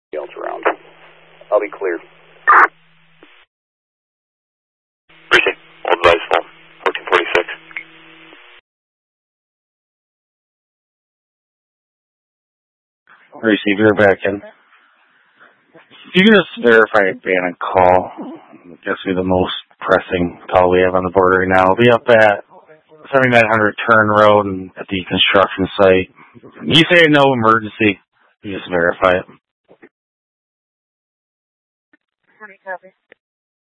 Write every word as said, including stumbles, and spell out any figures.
else around. I'll be clear. Appreciate it. Old advisable, fourteen forty-six. Receiver back in. You can just verify abandoned call. I guess be the most pressing call we have on the board right now. We'll be up at seventy-nine hundred Turn Road and at the construction site. You say no emergency. You just verify it. Copy.